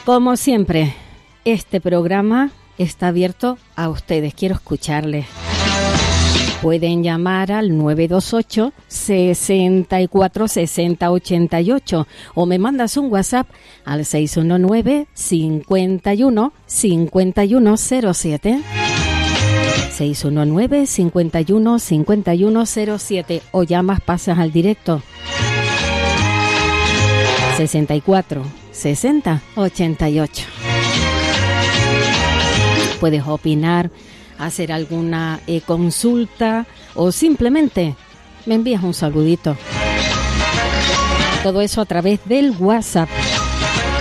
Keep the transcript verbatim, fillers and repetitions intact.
Como siempre, este programa está abierto a ustedes. Quiero escucharles. Pueden llamar al nueve dos ocho, seis cuatro, seis cero ocho ocho o me mandas un WhatsApp al seis uno nueve, cinco uno, cinco uno cero siete. seis uno nueve, cinco uno, cinco uno cero siete o llamas, pasas al directo sesenta y cuatro, sesenta, ochenta y ocho. Puedes opinar, hacer alguna eh, consulta o simplemente me envías un saludito. Todo eso a través del WhatsApp.